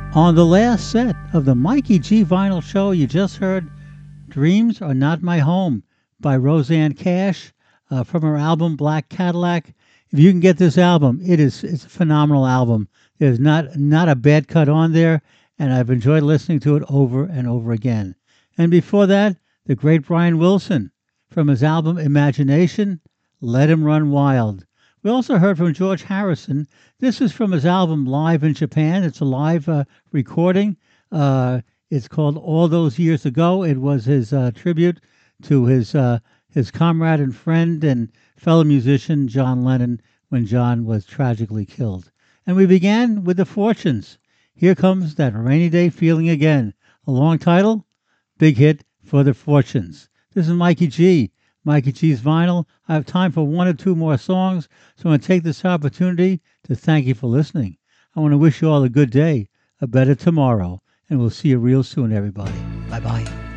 On the last set of the Mikey G Vinyl Show, you just heard Dreams Are Not My Home by Roseanne Cash from her album Black Cadillac. If you can get this album, it's a phenomenal album. There's not a bad cut on there, and I've enjoyed listening to it over and over again. And before that, the great Brian Wilson from his album Imagination, Let Him Run Wild. We also heard from George Harrison. This is from his album Live in Japan. It's a live recording. It's called All Those Years Ago. It was his tribute to his comrade and friend and fellow musician John Lennon when John was tragically killed. And we began with the Fortunes. Here comes that rainy day feeling again. A long title, big hit for the Fortunes. This is Mikey G. Mikey G's Vinyl. I have time for one or two more songs, so I'm going to take this opportunity to thank you for listening. I want to wish you all a good day, a better tomorrow, and we'll see you real soon, everybody. Bye-bye.